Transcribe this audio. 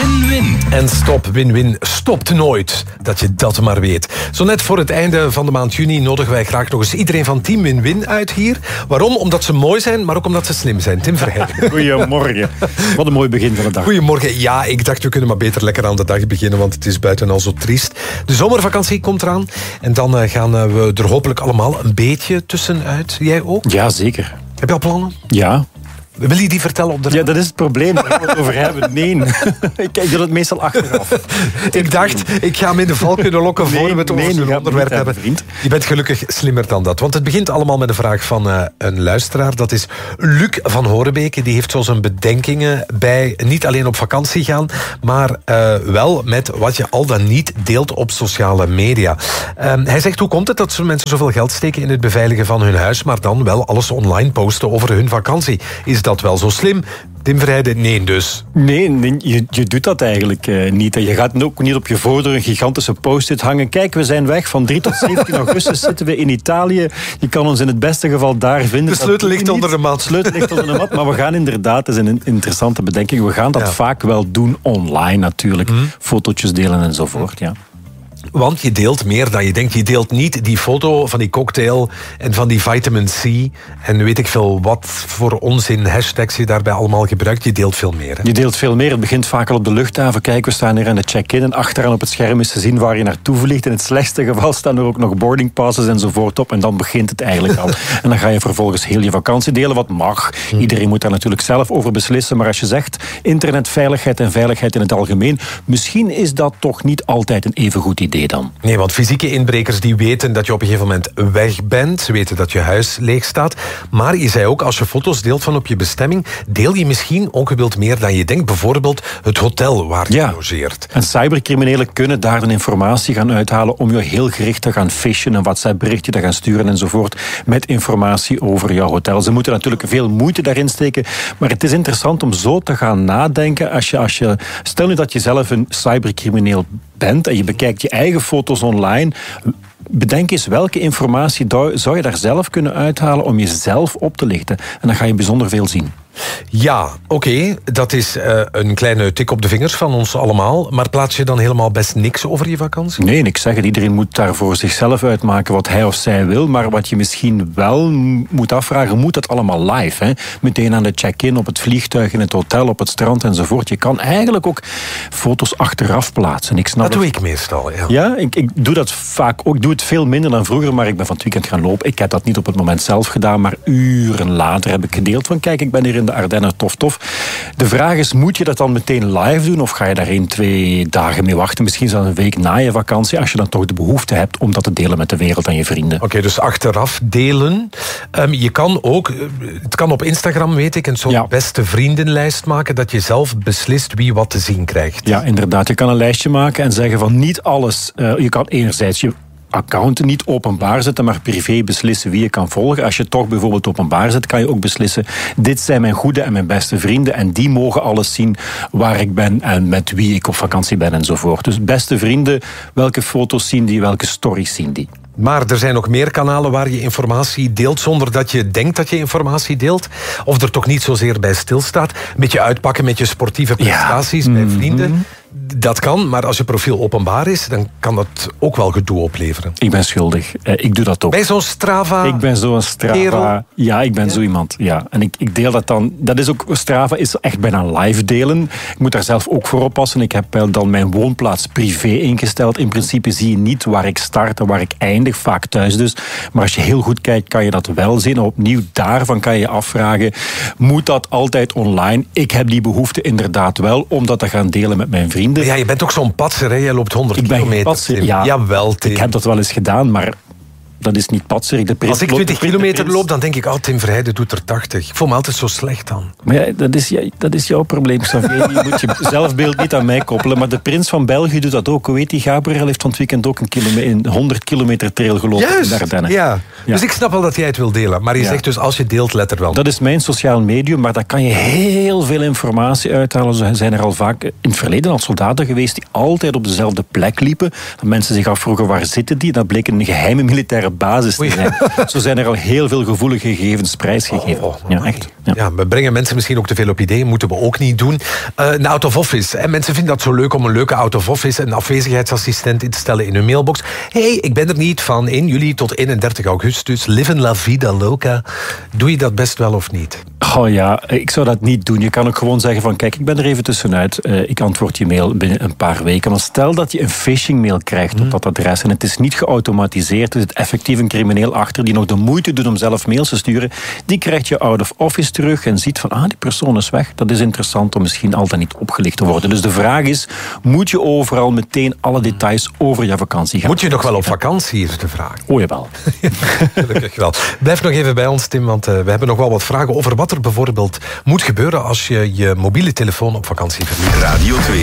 Win-win. En stop, win-win, stopt nooit. Dat je dat maar weet. Zo net voor het einde van de maand juni nodigen wij graag nog eens iedereen van Team Win-win uit hier. Waarom? Omdat ze mooi zijn, maar ook omdat ze slim zijn. Tim Verheijden. Goedemorgen. Wat een mooi begin van de dag. Goedemorgen. Ja, ik dacht we kunnen maar beter lekker aan de dag beginnen, want het is buiten al zo triest. De zomervakantie komt eraan. En dan gaan we er hopelijk allemaal een beetje tussenuit. Jij ook? Ja, zeker. Heb je al plannen? Ja. Wil je die vertellen op de radio? Ja, dat is het probleem. Daar gaan we het over hebben. Nee. Ik doe het meestal achteraf. Ik dacht, ik ga hem in de val kunnen lokken voor we het over zo'n onderwerp hebben. Vriend. Je bent gelukkig slimmer dan dat. Want het begint allemaal met een vraag van een luisteraar. Dat is Luc van Horebeke. Die heeft zo zijn bedenkingen bij niet alleen op vakantie gaan, maar wel met wat je al dan niet deelt op sociale media. Hij zegt, hoe komt het dat mensen zoveel geld steken in het beveiligen van hun huis, maar dan wel alles online posten over hun vakantie? Is dat wel zo slim? Tim Verheijden, nee dus. Nee, je doet dat eigenlijk niet. Je gaat ook niet op je voordeur een gigantische post-it hangen. Kijk, we zijn weg. Van 3 tot 17 augustus zitten we in Italië. Je kan ons in het beste geval daar vinden. De sleutel ligt onder de mat. De sleutel ligt onder de mat. Maar we gaan inderdaad, dat is een interessante bedenking, we gaan dat vaak wel doen online natuurlijk. Fotootjes delen enzovoort, ja. Want je deelt meer dan je denkt. Je deelt niet die foto van die cocktail en van die vitamin C en weet ik veel wat voor onzin hashtags je daarbij allemaal gebruikt. Je deelt veel meer. Hè? Je deelt veel meer. Het begint vaak al op de luchthaven. Kijk, we staan hier aan de check-in en achteraan op het scherm is te zien waar je naartoe vliegt. In het slechtste geval staan er ook nog boarding passes enzovoort op. En dan begint het eigenlijk al. En dan ga je vervolgens heel je vakantie delen. Wat mag. Iedereen moet daar natuurlijk zelf over beslissen. Maar als je zegt internetveiligheid en veiligheid in het algemeen, misschien is dat toch niet altijd een even goed idee dan. Nee, want fysieke inbrekers die weten dat je op een gegeven moment weg bent. Ze weten dat je huis leeg staat. Maar je zei ook, als je foto's deelt van op je bestemming, deel je misschien ongewild meer dan je denkt. Bijvoorbeeld het hotel waar je logeert. En cybercriminelen kunnen daar dan informatie gaan uithalen om je heel gericht te gaan fishen, een WhatsApp-berichtje te gaan sturen enzovoort met informatie over jouw hotel. Ze moeten natuurlijk veel moeite daarin steken, maar het is interessant om zo te gaan nadenken. Stel nu dat je zelf een cybercrimineel bent en je bekijkt je eigen foto's online. Bedenk eens welke informatie zou je daar zelf kunnen uithalen om jezelf op te lichten. En dan ga je bijzonder veel zien. Ja, oké, dat is een kleine tik op de vingers van ons allemaal. Maar plaats je dan helemaal best niks over je vakantie? Nee, ik zeg het. Iedereen moet daar voor zichzelf uitmaken wat hij of zij wil. Maar wat je misschien wel moet afvragen, moet dat allemaal live? Hè? Meteen aan de check-in, op het vliegtuig, in het hotel, op het strand enzovoort. Je kan eigenlijk ook foto's achteraf plaatsen. Ik snap dat doe ik meestal, ja. Ja, ik doe dat vaak ook. Ik doe het veel minder dan vroeger, maar ik ben van het weekend gaan lopen. Ik heb dat niet op het moment zelf gedaan, maar uren later heb ik gedeeld van kijk, ik ben hier in de Ardennen, tof. De vraag is, moet je dat dan meteen live doen of ga je daar 1-2 dagen mee wachten? Misschien zelfs een week na je vakantie, als je dan toch de behoefte hebt om dat te delen met de wereld en je vrienden. Oké, dus achteraf delen. Je kan ook, het kan op Instagram, weet ik, een soort beste vriendenlijst maken, dat je zelf beslist wie wat te zien krijgt. Ja, inderdaad. Je kan een lijstje maken en zeggen van niet alles. Je kan enerzijds je account niet openbaar zetten, maar privé beslissen wie je kan volgen. Als je het toch bijvoorbeeld openbaar zet, kan je ook beslissen, dit zijn mijn goede en mijn beste vrienden en die mogen alles zien waar ik ben en met wie ik op vakantie ben enzovoort. Dus beste vrienden, welke foto's zien die, welke stories zien die. Maar er zijn nog meer kanalen waar je informatie deelt zonder dat je denkt dat je informatie deelt. Of er toch niet zozeer bij stilstaat. Met je uitpakken, met je sportieve prestaties bij vrienden. Dat kan, maar als je profiel openbaar is, dan kan dat ook wel gedoe opleveren. Ik ben schuldig. Ik doe dat ook. Bij zo'n Strava? Ik ben zo'n Strava. Kerel. Ja, ik ben zo iemand. Ja. En ik deel dat dan. Dat is ook, Strava is echt bijna live delen. Ik moet daar zelf ook voor oppassen. Ik heb dan mijn woonplaats privé ingesteld. In principe zie je niet waar ik start en waar ik eindig. Vaak thuis dus. Maar als je heel goed kijkt, kan je dat wel zien. En opnieuw daarvan kan je je afvragen, moet dat altijd online? Ik heb die behoefte inderdaad wel om dat te gaan delen met mijn vrienden. Ja, je bent ook zo'n patser, hè? Jij loopt 100 kilometer. Patser, ja. Jawel, Tim. Ik heb dat wel eens gedaan, maar dat is niet patserig. Als ik 20 kilometer loop, dan denk ik, Tim Verheijden doet er 80. Ik voel me altijd zo slecht dan. Maar ja, dat is jouw probleem, Xavier. Je moet je zelfbeeld niet aan mij koppelen. Maar de prins van België doet dat ook. Hoe weet die Gabriel heeft van het weekend ook een 100 kilometer trail gelopen in de Ardennen. Ja. Dus ik snap wel dat jij het wil delen. Maar je zegt dus, als je deelt, let er wel. Dat is mijn sociaal medium, maar daar kan je heel veel informatie uithalen. Zo zijn er al vaak in het verleden al soldaten geweest die altijd op dezelfde plek liepen. Dat mensen zich afvroegen, waar zitten die? Dat bleek een geheime militaire basis te zijn. Zo zijn er al heel veel gevoelige gegevens prijsgegeven. Ja, echt. Ja, we brengen mensen misschien ook te veel op ideeën. Moeten we ook niet doen. Een out-of-office. En mensen vinden dat zo leuk om een leuke out-of-office, een afwezigheidsassistent in te stellen in hun mailbox. Hey, ik ben er niet van 1 juli tot 31 augustus. Living la vida loca. Doe je dat best wel of niet? Oh ja, ik zou dat niet doen. Je kan ook gewoon zeggen van, kijk, ik ben er even tussenuit. Ik antwoord je mail binnen een paar weken. Maar stel dat je een phishing mail krijgt op dat adres en het is niet geautomatiseerd, er zit effectief een crimineel achter die nog de moeite doet om zelf mails te sturen, die krijgt je out of office terug en ziet van, die persoon is weg. Dat is interessant om misschien al dan niet opgelicht te worden. Dus de vraag is, moet je overal meteen alle details over je vakantie gaan? Moet je nog wel op vakantie, is de vraag. Oh, jawel. Gelukkig wel. Blijf nog even bij ons, Tim, want we hebben nog wel wat vragen over wat er bijvoorbeeld moet gebeuren als je je mobiele telefoon op vakantie verliest. Radio 2